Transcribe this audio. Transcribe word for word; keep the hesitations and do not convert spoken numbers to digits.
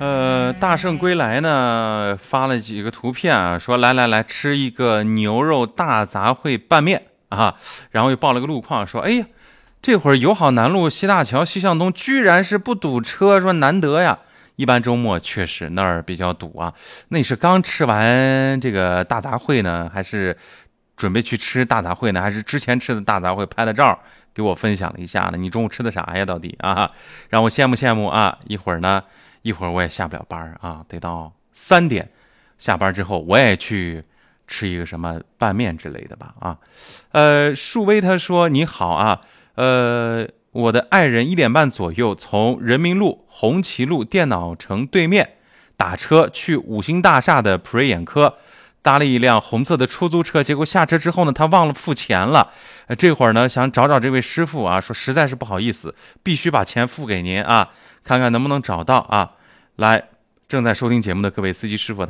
呃，大圣归来呢发了几个图片啊，说来来来吃一个牛肉大杂烩拌面啊，然后又报了个路况，说哎呀，这会儿友好南路西大桥西向东居然是不堵车，说难得呀。一般周末确实那儿比较堵啊。那你是刚吃完这个大杂烩呢，还是准备去吃大杂烩呢？还是之前吃的大杂烩拍的照给我分享了一下呢？你中午吃的啥呀？到底啊，让我羡慕羡慕啊！一会儿呢，一会儿我也下不了班啊，得到三点下班之后，我也去吃一个什么拌面之类的吧啊。呃，树威他说你好啊，呃。我的爱人一点半左右从人民路红旗路电脑城对面打车去五星大厦的普瑞眼科，搭了一辆红色的出租车，结果下车之后呢，他忘了付钱了。呃、这会儿呢，想找找这位师傅啊，说实在是不好意思，必须把钱付给您啊，看看能不能找到啊。来，正在收听节目的各位司机师傅。